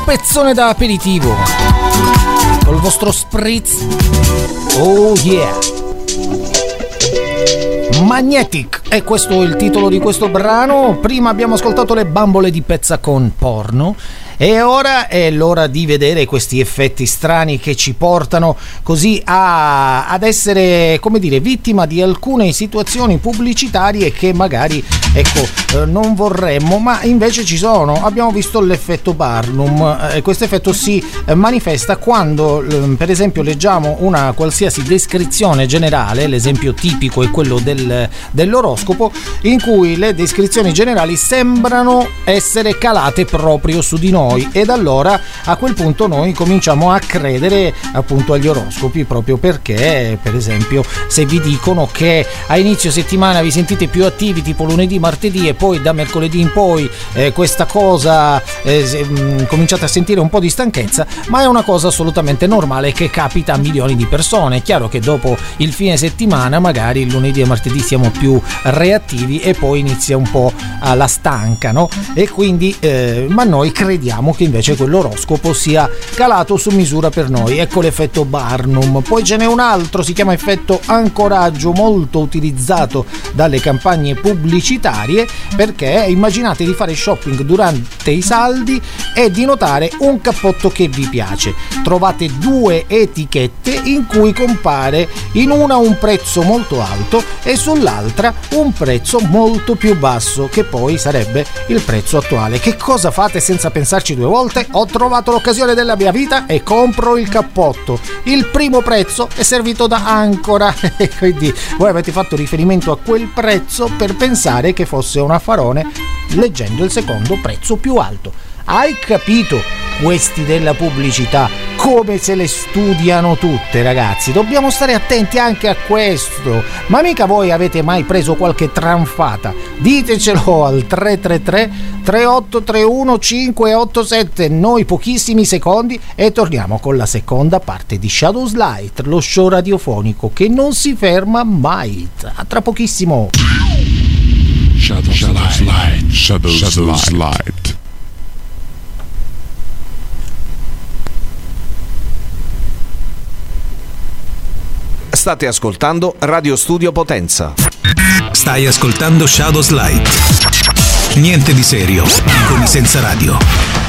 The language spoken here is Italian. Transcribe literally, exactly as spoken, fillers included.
un pezzone da aperitivo col vostro spritz. Oh yeah, Magnetic è questo il titolo di questo brano. Prima abbiamo ascoltato le bambole di Pezzacon porno e ora è l'ora di vedere questi effetti strani che ci portano così a, ad essere, come dire, vittima di alcune situazioni pubblicitarie che magari, ecco, eh, non vorremmo, ma invece ci sono. Abbiamo visto l'effetto Barnum, eh, questo effetto si eh, manifesta quando, eh, per esempio, leggiamo una qualsiasi descrizione generale. L'esempio tipico è quello del, dell'oroscopo, in cui le descrizioni generali sembrano essere calate proprio su di noi. Ed allora a quel punto noi cominciamo a credere appunto agli oroscopi, proprio perché, per esempio, se vi dicono che a inizio settimana vi sentite più attivi tipo lunedì, martedì, e poi da mercoledì in poi eh, questa cosa eh, mh, cominciate a sentire un po' di stanchezza, ma è una cosa assolutamente normale che capita a milioni di persone. È chiaro che dopo il fine settimana magari il lunedì e martedì siamo più reattivi e poi inizia un po' la stanca, no? E quindi eh, ma noi crediamo che invece quell'oroscopo sia calato su misura per noi. Ecco l'effetto Barnum. Poi ce n'è un altro, si chiama effetto ancoraggio, molto utilizzato dalle campagne pubblicitarie, perché immaginate di fare shopping durante i saldi e di notare un cappotto che vi piace. Trovate due etichette in cui compare in una un prezzo molto alto e sull'altra un prezzo molto più basso, che poi sarebbe il prezzo attuale. Che cosa fate senza pensarci due volte? Ho trovato l'occasione della mia vita e compro il cappotto. Il primo prezzo è servito da Ancora e quindi voi avete fatto riferimento a quel prezzo per pensare che fosse un affarone, leggendo il secondo prezzo più alto. Hai capito? Questi della pubblicità come se le studiano tutte, ragazzi. Dobbiamo stare attenti anche a questo. Ma mica voi avete mai preso qualche tranfata? Ditecelo al tre tre tre tre otto tre uno cinque otto sette. Noi pochissimi secondi e torniamo con la seconda parte di Shadows Light, lo show radiofonico che non si ferma mai. A tra pochissimo. Shadows, Shadows Light. Shadows, Shadows Light. State ascoltando Radio Studio Potenza. Stai ascoltando Shadows Light. Niente di serio, con i senza radio.